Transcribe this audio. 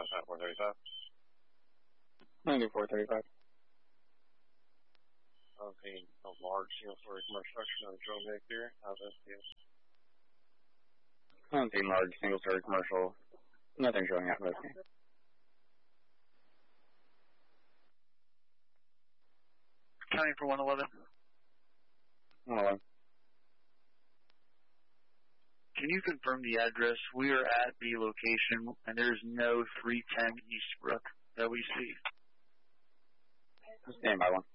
at 435. 9435. Okay, a large single-story commercial structure on Joe Vic here. How's that feel? Hunting large single-story commercial. Nothing showing up with me. Counting for 111. 111. Can you confirm the address? We are at the location, and there's no 310 Eastbrook that we see. Stand by one.